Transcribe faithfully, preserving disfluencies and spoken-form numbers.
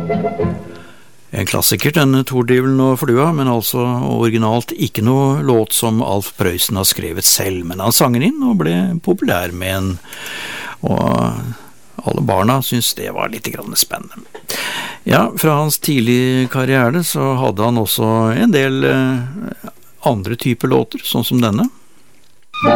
En klassiker, denne Tordivelen og flua, men altså originalt ikke noe låt som Alf Prøysen har skrevet selv, men han sang den inn og ble populær med en, og alle barna syntes det var litt grann spennende. Ja, fra hans tidlige karriere så hadde han også en del andre typer låter, sånn som denne.